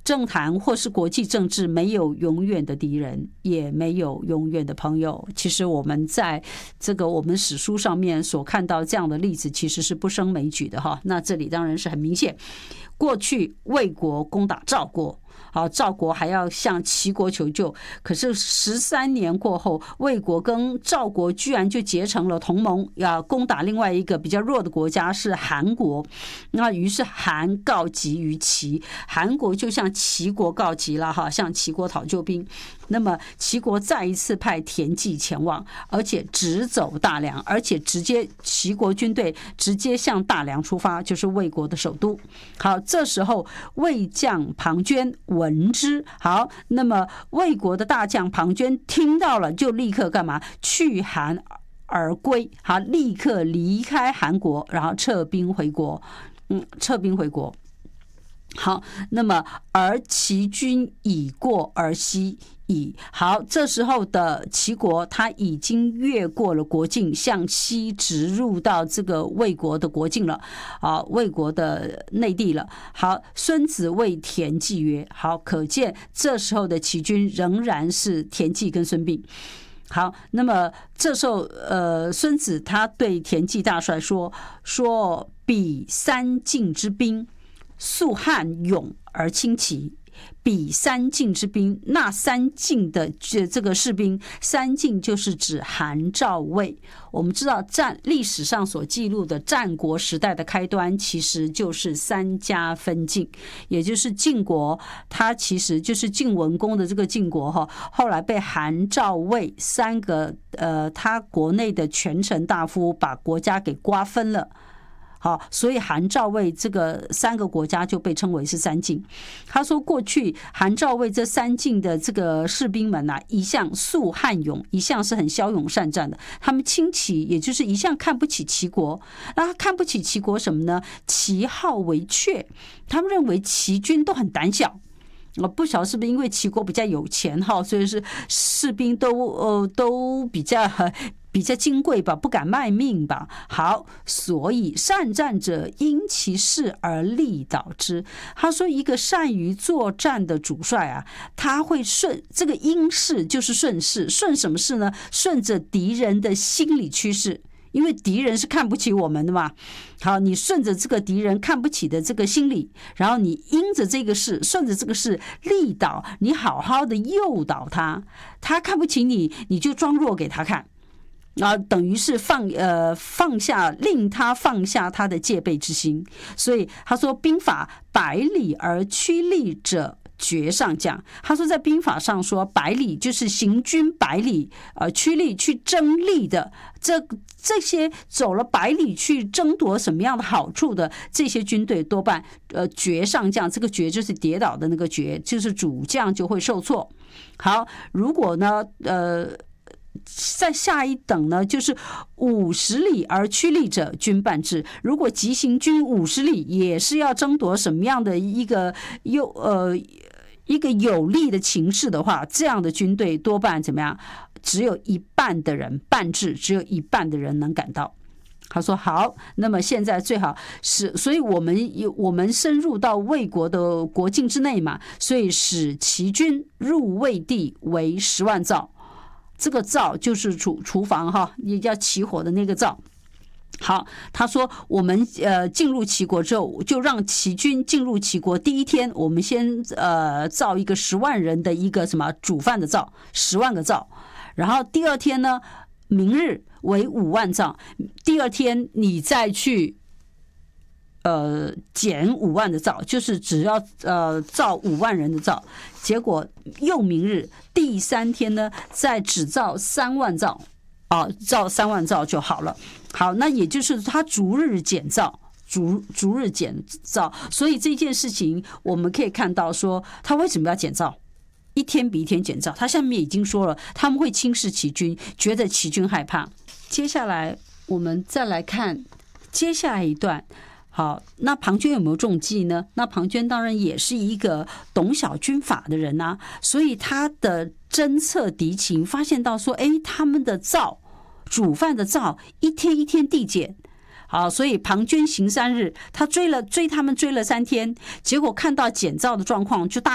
政坛或是国际政治没有永远的敌人，也没有永远的朋友。其实我们在这个我们史书上面所看到这样的例子，其实是不胜枚举的哈。那这里当然是很明显，过去魏国攻打赵国。好，赵国还要向齐国求救，可是13年过后，魏国跟赵国居然就结成了同盟，要攻打另外一个比较弱的国家是韩国。那于是韩告急于齐，韩国就向齐国告急了哈，向齐国讨救兵。那么齐国再一次派田忌前往，而且直走大梁，而且直接齐国军队直接向大梁出发，就是魏国的首都。好，这时候魏将庞涓闻之，好，那么魏国的大将庞涓听到了，就立刻干嘛？去韩而归，好，立刻离开韩国，然后撤兵回国。撤兵回国。好，那么而齐军已过而西矣。好，这时候的齐国他已经越过了国境，向西直入到这个魏国的国境了，啊，魏国的内地了。好，孙子谓田忌曰：好，可见这时候的齐军仍然是田忌跟孙膑。好，那么这时候孙子他对田忌大帅说彼三晋之兵素汉勇而轻齐，比三晋之兵，那三晋的这个士兵，三晋就是指韩赵魏。我们知道历史上所记录的战国时代的开端，其实就是三家分晋，也就是晋国，它其实就是晋文公的这个晋国哈，后来被韩赵魏三个他国内的权臣大夫把国家给瓜分了。好，所以韩赵魏这个三个国家就被称为是三晋。他说，过去韩赵魏这三晋的这个士兵们啊，一向素汉勇，一向是很骁勇善战的。他们轻齐，也就是一向看不起齐国。那他看不起齐国什么呢？齐好为怯，他们认为齐军都很胆小。不晓得是不是因为齐国比较有钱哈，所以是士兵都比较金贵吧，不敢卖命吧。好，所以善战者因其事而力导之。他说，一个善于作战的主帅啊，他会顺这个因势，就是顺势。顺什么事呢？顺着敌人的心理趋势。因为敌人是看不起我们的嘛，好，你顺着这个敌人看不起的这个心理，然后你因着这个事，顺着这个事力导，你好好的诱导他，他看不起你，你就装弱给他看，啊，等于是放下，令他放下他的戒备之心。所以他说，兵法百里而趋利者绝上将。他说，在兵法上说，百里就是行军百里，趋利去争利的，这些走了百里去争夺什么样的好处的这些军队，多半绝上将。这个绝就是跌倒的那个绝，就是主将就会受挫。好，如果呢在下一等呢，就是50里而趋利者，军半至。如果急行军50里，也是要争夺什么样的一个有利的情势的话，这样的军队多半怎么样？只有一半的人，半至，只有一半的人能赶到。他说好，那么现在最好是，所以我们深入到魏国的国境之内嘛，所以使齐军入魏地为10万灶。这个灶就是厨房哈，也叫起火的那个灶。好，他说我们进入齐国之后，就让齐军进入齐国第一天，我们先造一个10万人的一个什么煮饭的灶，10万个灶。然后第二天呢，明日为5万灶，第二天你再去减5万的灶，就是只要造5万人的灶。结果又明日第3天呢，再只造3万灶，造3万灶就好了。好，那也就是他逐日减灶，逐日减灶。所以这件事情我们可以看到说，他为什么要减灶？一天比一天减灶。他下面已经说了，他们会轻视齐军，觉得齐军害怕。接下来我们再来看接下来一段。好，那庞涓有没有中计呢？那庞涓当然也是一个懂小军法的人啊，所以他的侦测敌情，发现到说，他们的灶，煮饭的灶一天一天递减。好，所以庞涓行3日，他追他们追了3天，结果看到减灶的状况，就大